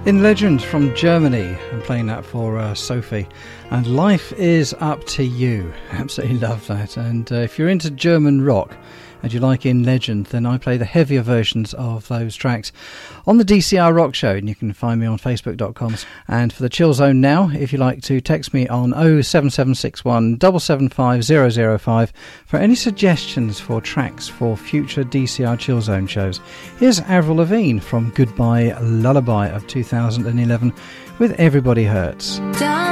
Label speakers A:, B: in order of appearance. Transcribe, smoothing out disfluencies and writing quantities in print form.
A: In Legend from Germany. I'm playing that for Sophie. And Life Is Up to You. Absolutely love that. And if you're into German rock and you like In Legend, then I play the heavier versions of those tracks on the DCR Rock Show, and you can find me on facebook.com. And for the Chill Zone now, if you like to text me on 07761 775 005 for any suggestions for tracks for future DCR Chill Zone shows. Here's Avril Lavigne from Goodbye Lullaby of 2011 with Everybody Hurts.